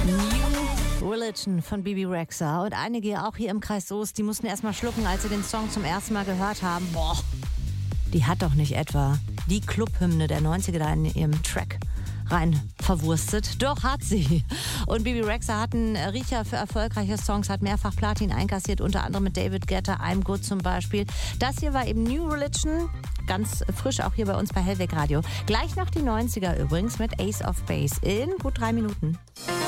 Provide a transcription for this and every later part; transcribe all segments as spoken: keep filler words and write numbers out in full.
New Religion von Bebe Rexha. Und einige auch hier im Kreis Soest, die mussten erstmal schlucken, als sie den Song zum ersten Mal gehört haben. Boah, die hat doch nicht etwa die Clubhymne der neunziger da in ihrem Track rein verwurstet. Doch hat sie. Und Bebe Rexha hat einen Riecher für erfolgreiche Songs, hat mehrfach Platin einkassiert, unter anderem mit David Guetta, I'm Good zum Beispiel. Das hier war eben New Religion, ganz frisch auch hier bei uns bei Hellweg Radio. Gleich noch die neunziger übrigens mit Ace of Base in gut drei Minuten.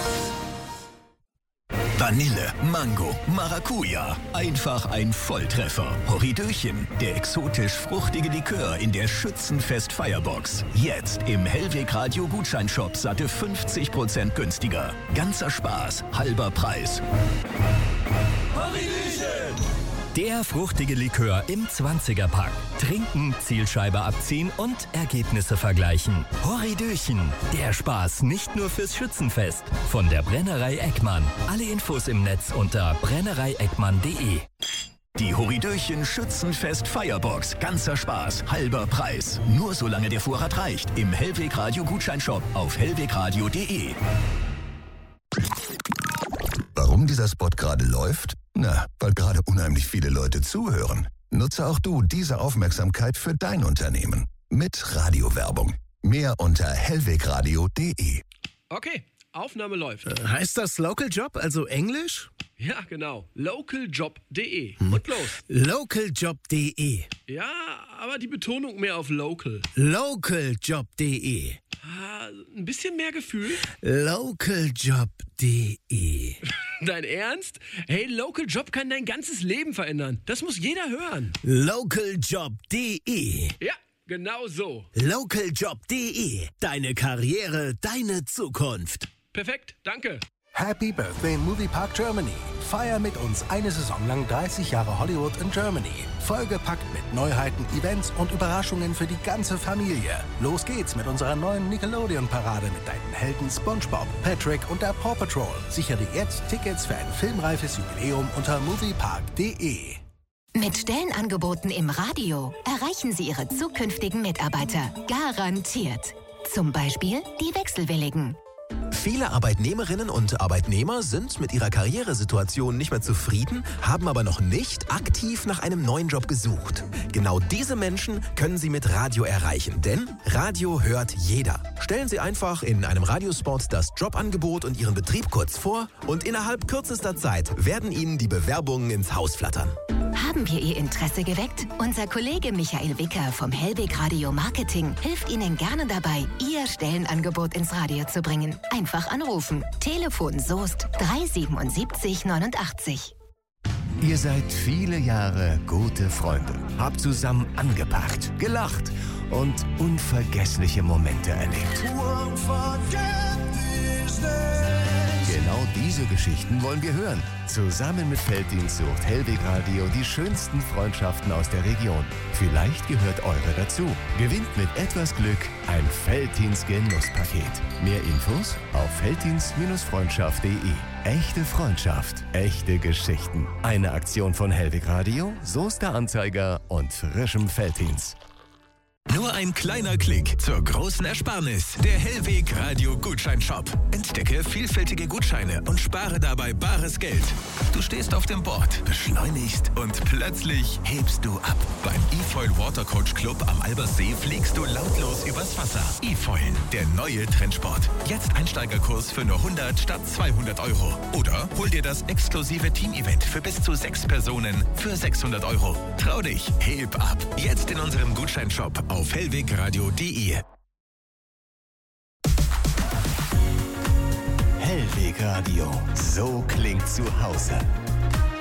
Vanille, Mango, Maracuja. Einfach ein Volltreffer. Horridöchen, der exotisch-fruchtige Likör in der Schützenfest-Feierbox. Jetzt im Hellweg Radio Gutscheinshop satte fünfzig Prozent günstiger. Ganzer Spaß, halber Preis. Horridöchen! Der fruchtige Likör im zwanziger-Pack. Trinken, Zielscheibe abziehen und Ergebnisse vergleichen. Horridöchen. Der Spaß nicht nur fürs Schützenfest. Von der Brennerei Eckmann. Alle Infos im Netz unter brennerei eckmann punkt de. Die Horridöchen Schützenfest Feierbox. Ganzer Spaß, halber Preis. Nur solange der Vorrat reicht. Im Hellweg Radio Gutscheinshop auf hellwegradio punkt de. Warum dieser Spot gerade läuft? Na, weil gerade unheimlich viele Leute zuhören. Nutze auch du diese Aufmerksamkeit für dein Unternehmen. Mit Radiowerbung. Mehr unter hellwegradio punkt de. Okay, Aufnahme läuft. Äh, heißt das Local Job, also Englisch? Ja, genau. localjob punkt de. Hm. Und los. localjob punkt de. Ja, aber die Betonung mehr auf local. localjob punkt de. Ah, ein bisschen mehr Gefühl. localjob punkt de. Dein Ernst? Hey, Local Job kann dein ganzes Leben verändern. Das muss jeder hören. localjob punkt de. Ja, genau so. localjob punkt de. Deine Karriere, deine Zukunft. Perfekt, danke. Happy Birthday Moviepark Germany. Feier mit uns eine Saison lang dreißig Jahre Hollywood in Germany. Vollgepackt mit Neuheiten, Events und Überraschungen für die ganze Familie. Los geht's mit unserer neuen Nickelodeon-Parade mit deinen Helden SpongeBob, Patrick und der Paw Patrol. Sichere dir jetzt Tickets für ein filmreifes Jubiläum unter moviepark punkt de. Mit Stellenangeboten im Radio erreichen Sie Ihre zukünftigen Mitarbeiter. Garantiert. Zum Beispiel die Wechselwilligen. Viele Arbeitnehmerinnen und Arbeitnehmer sind mit ihrer Karrieresituation nicht mehr zufrieden, haben aber noch nicht aktiv nach einem neuen Job gesucht. Genau diese Menschen können Sie mit Radio erreichen, denn Radio hört jeder. Stellen Sie einfach in einem Radiospot das Jobangebot und Ihren Betrieb kurz vor und innerhalb kürzester Zeit werden Ihnen die Bewerbungen ins Haus flattern. Haben wir Ihr Interesse geweckt? Unser Kollege Michael Wicker vom Hellweg Radio Marketing hilft Ihnen gerne dabei, Ihr Stellenangebot ins Radio zu bringen. Einfach anrufen. Telefon Soest drei sieben sieben neun neun. Ihr seid viele Jahre gute Freunde, habt zusammen angepackt, gelacht und unvergessliche Momente erlebt. Genau diese Geschichten wollen wir hören. Zusammen mit Felddienst sucht Hellweg Radio die schönsten Freundschaften aus der Region. Vielleicht gehört eure dazu. Gewinnt mit etwas Glück ein Felddienst-Genusspaket. Mehr Infos auf felddienst freundschaft punkt de. Echte Freundschaft, echte Geschichten. Eine Aktion von Hellweg Radio, Soester Anzeiger und frischem Felddienst. Nur ein kleiner Klick zur großen Ersparnis. Der Hellweg Radio Gutscheinshop. Entdecke vielfältige Gutscheine und spare dabei bares Geld. Du stehst auf dem Board, beschleunigst und plötzlich hebst du ab. Beim E-Foil Watercoach Club am Albersee fliegst du lautlos übers Wasser. E-Foil, der neue Trendsport. Jetzt Einsteigerkurs für nur hundert statt zweihundert Euro. Oder hol dir das exklusive Team-Event für bis zu sechs Personen für sechshundert Euro. Trau dich, heb ab. Jetzt in unserem Gutscheinshop auf hellwegradio punkt de. Hellweg Radio, so klingt zu Hause.